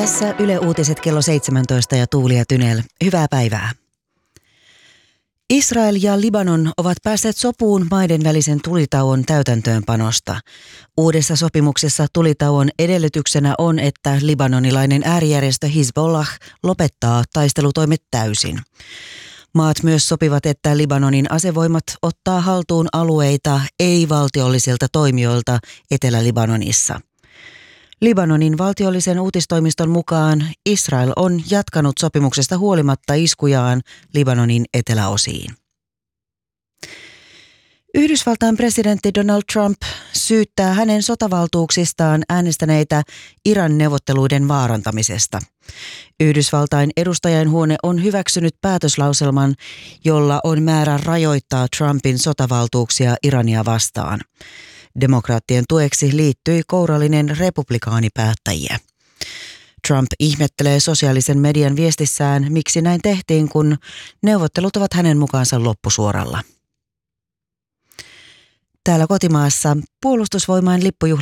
Tässä Yle Uutiset kello 17 ja Tuuli ja Tynel. Hyvää päivää. Israel ja Libanon ovat päässeet sopuun maiden välisen tulitauon täytäntöönpanosta. Uudessa sopimuksessa tulitauon edellytyksenä on, että libanonilainen äärijärjestö Hizbollah lopettaa taistelutoimet täysin. Maat myös sopivat, että Libanonin asevoimat ottaa haltuun alueita ei-valtiollisilta toimijoilta Etelä-Libanonissa. Libanonin valtiollisen uutistoimiston mukaan Israel on jatkanut sopimuksesta huolimatta iskujaan Libanonin eteläosiin. Yhdysvaltain presidentti Donald Trump syyttää hänen sotavaltuuksistaan äänestäneitä Iran neuvotteluiden vaarantamisesta. Yhdysvaltain edustajainhuone on hyväksynyt päätöslauselman, jolla on määrä rajoittaa Trumpin sotavaltuuksia Irania vastaan. Demokraattien tueksi liittyi kourallinen republikaanipäättäjiä. Trump ihmettelee sosiaalisen median viestissään, miksi näin tehtiin, kun neuvottelut ovat hänen mukaansa loppusuoralla. Täällä kotimaassa Puolustusvoimain lippujuhla